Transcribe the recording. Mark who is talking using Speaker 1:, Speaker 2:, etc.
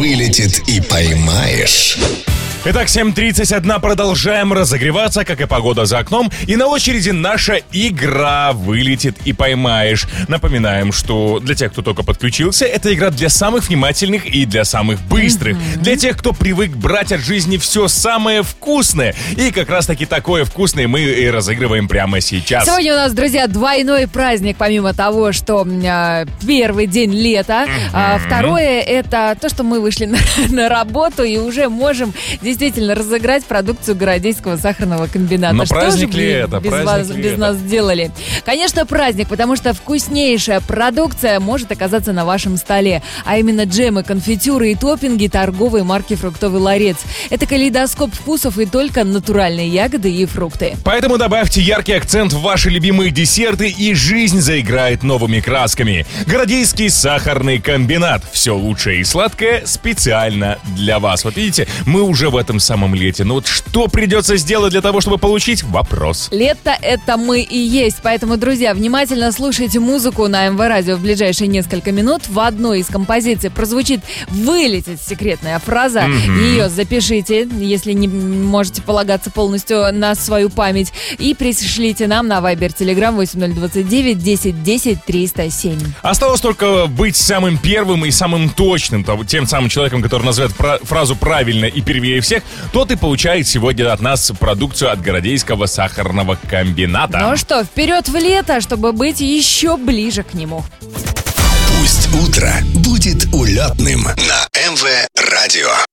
Speaker 1: вылетит и поймаешь.
Speaker 2: Итак, 7:31, продолжаем разогреваться, как и погода за окном. И на очереди наша игра «Вылетит и поймаешь». Напоминаем, что для тех, кто только подключился, это игра для самых внимательных и для самых быстрых. Для тех, кто привык брать от жизни все самое вкусное. И как раз-таки такое вкусное мы и разыгрываем прямо сейчас.
Speaker 3: Сегодня у нас, друзья, двойной праздник, помимо того, что первый день лета. Второе, это то, что мы вышли на работу и уже можем действительно разыграть продукцию Городейского сахарного комбината.
Speaker 2: Но
Speaker 3: что
Speaker 2: праздник
Speaker 3: же,
Speaker 2: ли это?
Speaker 3: Без нас сделали? Конечно, праздник, потому что вкуснейшая продукция может оказаться на вашем столе. А именно джемы, конфитюры и топпинги торговой марки «Фруктовый ларец». Это калейдоскоп вкусов и только натуральные ягоды и фрукты.
Speaker 2: Поэтому добавьте яркий акцент в ваши любимые десерты, и жизнь заиграет новыми красками. Городейский сахарный комбинат. Все лучшее и сладкое специально для вас. Вот видите, мы уже в этом самом лете. Но вот что придется сделать для того, чтобы получить? Вопрос.
Speaker 3: Лето — это мы и есть. Поэтому, друзья, внимательно слушайте музыку на МВ Радио в ближайшие несколько минут. В одной из композиций прозвучит «Вылетит» секретная фраза. Ее запишите, если не можете полагаться полностью на свою память. И пришлите нам на Viber Telegram 8029 10 10 307.
Speaker 2: Осталось только быть самым первым и самым точным, тем самым человеком, который назовет фразу правильно и первее всех, тот и получает сегодня от нас продукцию от Городейского сахарного комбината.
Speaker 3: Ну что, вперед в лето, чтобы быть еще ближе к нему.
Speaker 1: Пусть утро будет улетным на МВ Радио.